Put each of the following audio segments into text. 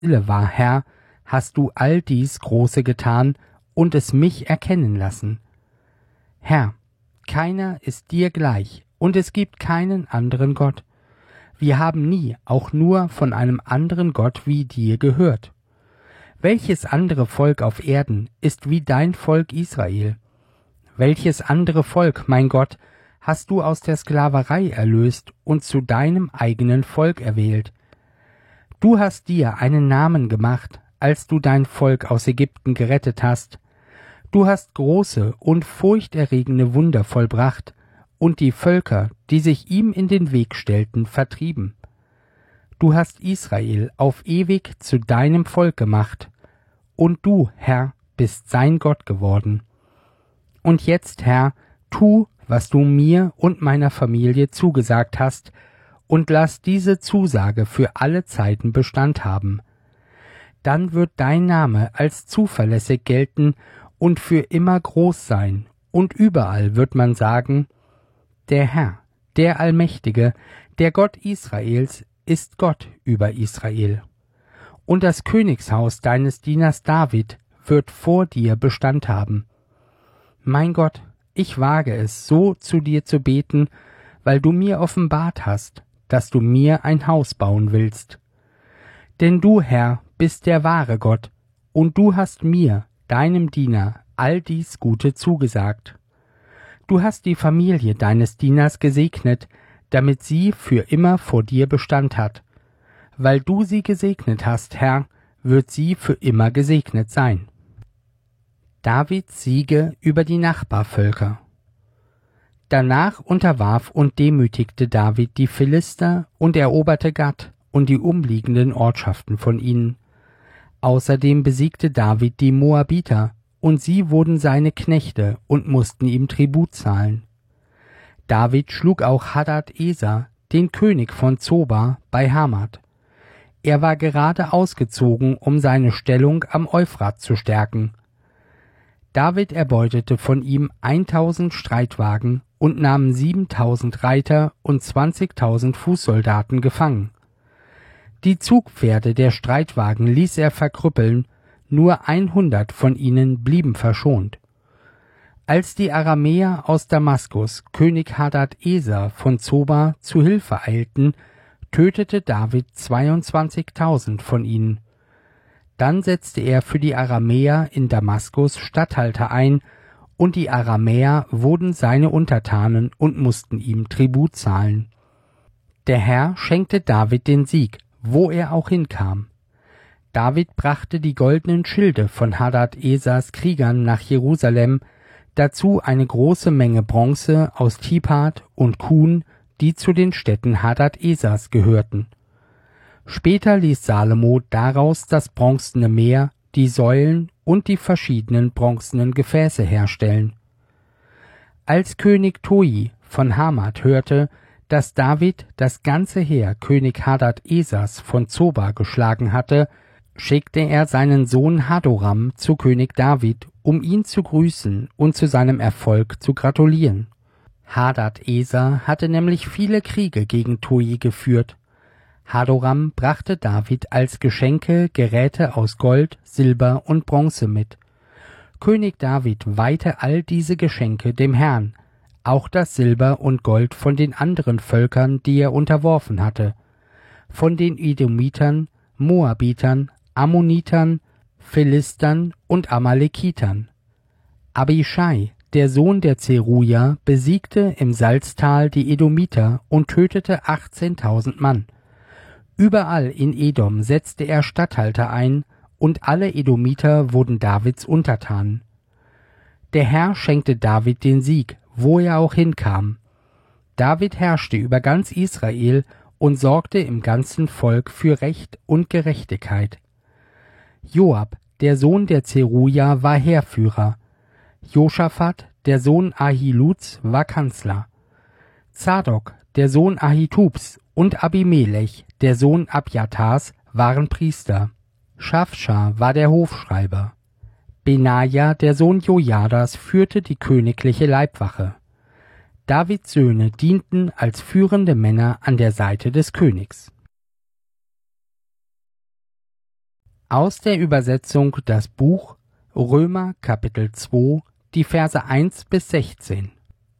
Wille war, Herr, hast du all dies Große getan und es mich erkennen lassen. Herr, keiner ist dir gleich, und es gibt keinen anderen Gott. Wir haben nie auch nur von einem anderen Gott wie dir gehört. Welches andere Volk auf Erden ist wie dein Volk Israel? Welches andere Volk, mein Gott, hast du aus der Sklaverei erlöst und zu deinem eigenen Volk erwählt? Du hast dir einen Namen gemacht, als du dein Volk aus Ägypten gerettet hast. Du hast große und furchterregende Wunder vollbracht und die Völker, die sich ihm in den Weg stellten, vertrieben. Du hast Israel auf ewig zu deinem Volk gemacht, und du, Herr, bist sein Gott geworden. Und jetzt, Herr, tu, was du mir und meiner Familie zugesagt hast, und lass diese Zusage für alle Zeiten Bestand haben. Dann wird dein Name als zuverlässig gelten und für immer groß sein, und überall wird man sagen, der Herr, der Allmächtige, der Gott Israels, ist Gott über Israel. Und das Königshaus deines Dieners David wird vor dir Bestand haben. Mein Gott, ich wage es, so zu dir zu beten, weil du mir offenbart hast, dass du mir ein Haus bauen willst. Denn du, Herr, bist der wahre Gott, und du hast mir, deinem Diener, all dies Gute zugesagt. Du hast die Familie deines Dieners gesegnet, damit sie für immer vor dir Bestand hat. Weil du sie gesegnet hast, Herr, wird sie für immer gesegnet sein. Davids Siege über die Nachbarvölker. Danach unterwarf und demütigte David die Philister und eroberte Gat und die umliegenden Ortschaften von ihnen. Außerdem besiegte David die Moabiter, und sie wurden seine Knechte und mussten ihm Tribut zahlen. David schlug auch Hadad-Eser, den König von Zoba, bei Hamat. Er war gerade ausgezogen, um seine Stellung am Euphrat zu stärken. David erbeutete von ihm 1000 Streitwagen und nahm 7000 Reiter und 20.000 Fußsoldaten gefangen. Die Zugpferde der Streitwagen ließ er verkrüppeln, nur 100 von ihnen blieben verschont. Als die Aramäer aus Damaskus König Hadad-Eser von Zoba zu Hilfe eilten, tötete David 22.000 von ihnen. Dann setzte er für die Aramäer in Damaskus Statthalter ein, und die Aramäer wurden seine Untertanen und mussten ihm Tribut zahlen. Der Herr schenkte David den Sieg, wo er auch hinkam. David brachte die goldenen Schilde von Hadad-Esers Kriegern nach Jerusalem, dazu eine große Menge Bronze aus Tipat und Kun, die zu den Städten Hadad-Esers gehörten. Später ließ Salomo daraus das bronzene Meer, die Säulen und die verschiedenen bronzenen Gefäße herstellen. Als König Toi von Hamat hörte, dass David das ganze Heer König Hadad-Esers von Zoba geschlagen hatte, schickte er seinen Sohn Hadoram zu König David, um ihn zu grüßen und zu seinem Erfolg zu gratulieren. Hadad-Eser hatte nämlich viele Kriege gegen Toi geführt. Hadoram brachte David als Geschenke Geräte aus Gold, Silber und Bronze mit. König David weihte all diese Geschenke dem Herrn, auch das Silber und Gold von den anderen Völkern, die er unterworfen hatte, von den Edomitern, Moabitern, Ammonitern, Philistern und Amalekitern. Abischai, der Sohn der Zeruja, besiegte im Salztal die Edomiter und tötete 18.000 Mann. Überall in Edom setzte er Statthalter ein, und alle Edomiter wurden Davids Untertanen. Der Herr schenkte David den Sieg, wo er auch hinkam. David herrschte über ganz Israel und sorgte im ganzen Volk für Recht und Gerechtigkeit. Joab, der Sohn der Zeruja, war Heerführer. Josaphat, der Sohn Ahiluds, war Kanzler. Zadok, der Sohn Ahitubs, und Abimelech, der Sohn Abjatars, waren Priester. Schafscha war der Hofschreiber. Benaja, der Sohn Jojadas, führte die königliche Leibwache. Davids Söhne dienten als führende Männer an der Seite des Königs. Aus der Übersetzung das Buch Römer Kapitel 2, die Verse 1 bis 16.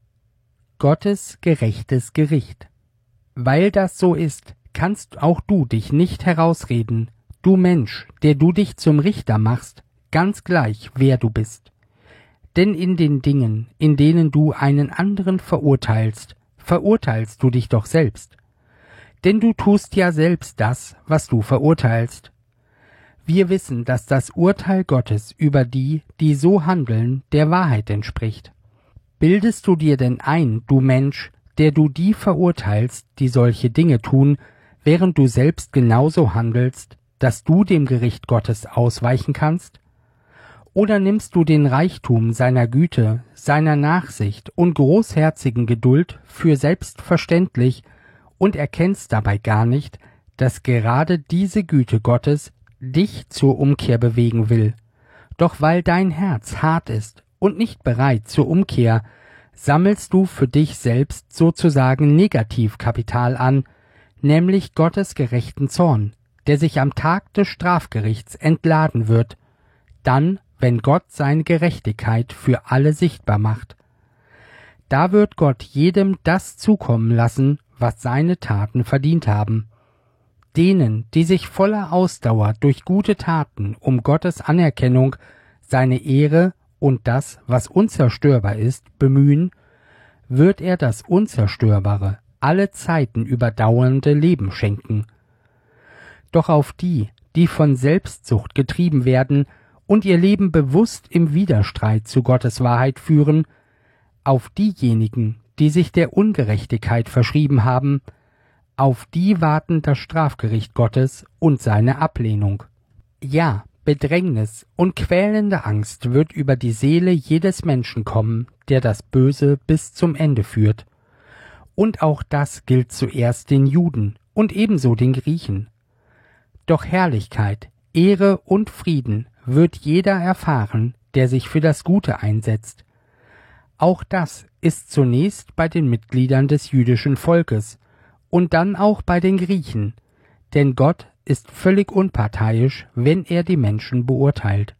Gottes gerechtes Gericht. Weil das so ist, kannst auch du dich nicht herausreden, du Mensch, der du dich zum Richter machst, ganz gleich, wer du bist. Denn in den Dingen, in denen du einen anderen verurteilst, verurteilst du dich doch selbst. Denn du tust ja selbst das, was du verurteilst. Wir wissen, dass das Urteil Gottes über die, die so handeln, der Wahrheit entspricht. Bildest du dir denn ein, du Mensch, der du die verurteilst, die solche Dinge tun, während du selbst genauso handelst, dass du dem Gericht Gottes ausweichen kannst? Oder nimmst du den Reichtum seiner Güte, seiner Nachsicht und großherzigen Geduld für selbstverständlich und erkennst dabei gar nicht, dass gerade diese Güte Gottes dich zur Umkehr bewegen will? Doch weil dein Herz hart ist und nicht bereit zur Umkehr, sammelst du für dich selbst sozusagen Negativkapital an, nämlich Gottes gerechten Zorn, der sich am Tag des Strafgerichts entladen wird, dann, wenn Gott seine Gerechtigkeit für alle sichtbar macht. Da wird Gott jedem das zukommen lassen, was seine Taten verdient haben. Denen, die sich voller Ausdauer durch gute Taten um Gottes Anerkennung, seine Ehre und das, was unzerstörbar ist, bemühen, wird er das Unzerstörbare, alle Zeiten überdauernde Leben schenken. Doch auf die, die von Selbstsucht getrieben werden und ihr Leben bewusst im Widerstreit zu Gottes Wahrheit führen, auf diejenigen, die sich der Ungerechtigkeit verschrieben haben, auf die warten das Strafgericht Gottes und seine Ablehnung. Ja, Bedrängnis und quälende Angst wird über die Seele jedes Menschen kommen, der das Böse bis zum Ende führt. Und auch das gilt zuerst den Juden und ebenso den Griechen. Doch Herrlichkeit, Ehre und Frieden wird jeder erfahren, der sich für das Gute einsetzt. Auch das ist zunächst bei den Mitgliedern des jüdischen Volkes und dann auch bei den Griechen, denn Gott ist völlig unparteiisch, wenn er die Menschen beurteilt.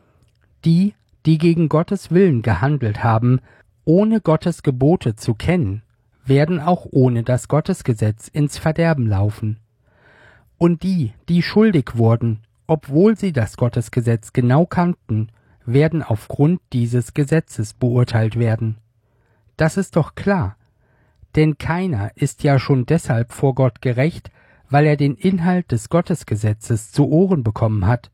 Die, die gegen Gottes Willen gehandelt haben, ohne Gottes Gebote zu kennen, werden auch ohne das Gottesgesetz ins Verderben laufen. Und die, die schuldig wurden, obwohl sie das Gottesgesetz genau kannten, werden aufgrund dieses Gesetzes beurteilt werden. Das ist doch klar, denn keiner ist ja schon deshalb vor Gott gerecht, weil er den Inhalt des Gottesgesetzes zu Ohren bekommen hat.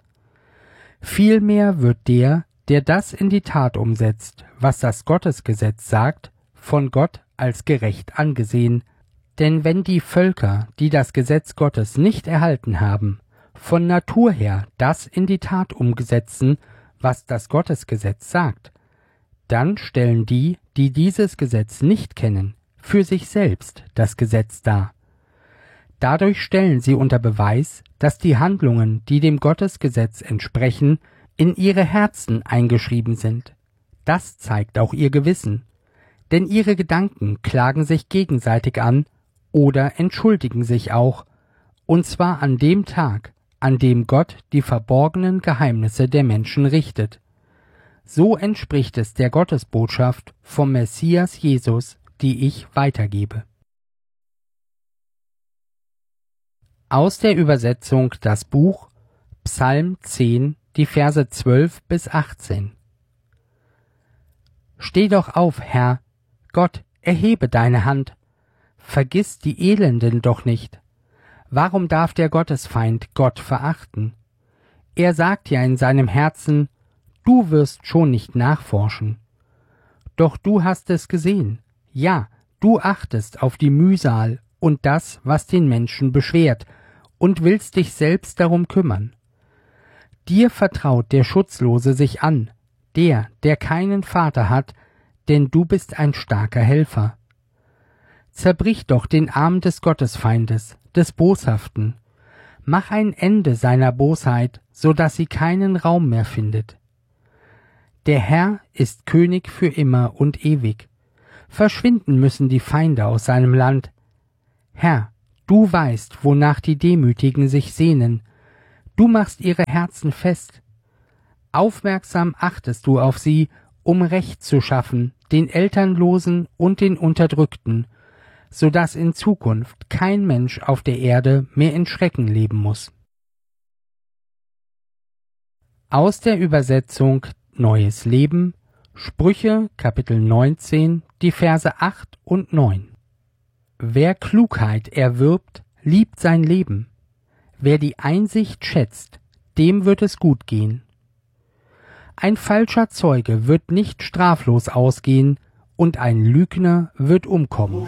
Vielmehr wird der, der das in die Tat umsetzt, was das Gottesgesetz sagt, von Gott als gerecht angesehen. Denn wenn die Völker, die das Gesetz Gottes nicht erhalten haben, von Natur her das in die Tat umsetzen, was das Gottesgesetz sagt, dann stellen die, die dieses Gesetz nicht kennen, für sich selbst das Gesetz dar. Dadurch stellen sie unter Beweis, dass die Handlungen, die dem Gottesgesetz entsprechen, in ihre Herzen eingeschrieben sind. Das zeigt auch ihr Gewissen, denn ihre Gedanken klagen sich gegenseitig an oder entschuldigen sich auch, und zwar an dem Tag, an dem Gott die verborgenen Geheimnisse der Menschen richtet. So entspricht es der Gottesbotschaft vom Messias Jesus, die ich weitergebe. Aus der Übersetzung das Buch Psalm 10, die Verse 12 bis 18. Steh doch auf, Herr, Gott, erhebe deine Hand. Vergiss die Elenden doch nicht. Warum darf der Gottesfeind Gott verachten? Er sagt ja in seinem Herzen, du wirst schon nicht nachforschen. Doch du hast es gesehen, ja, du achtest auf die Mühsal und das, was den Menschen beschwert, und willst dich selbst darum kümmern. Dir vertraut der Schutzlose sich an, der keinen Vater hat, denn du bist ein starker Helfer. Zerbrich doch den Arm des Gottesfeindes, des Boshaften. Mach ein Ende seiner Bosheit, so dass sie keinen Raum mehr findet. Der Herr ist König für immer und ewig. Verschwinden müssen die Feinde aus seinem Land. Herr, du weißt, wonach die Demütigen sich sehnen. Du machst ihre Herzen fest. Aufmerksam achtest du auf sie, um Recht zu schaffen, den Elternlosen und den Unterdrückten, so dass in Zukunft kein Mensch auf der Erde mehr in Schrecken leben muss. Aus der Übersetzung Neues Leben, Sprüche, Kapitel 19, die Verse 8 und 9. Wer Klugheit erwirbt, liebt sein Leben. Wer die Einsicht schätzt, dem wird es gut gehen. Ein falscher Zeuge wird nicht straflos ausgehen, und ein Lügner wird umkommen.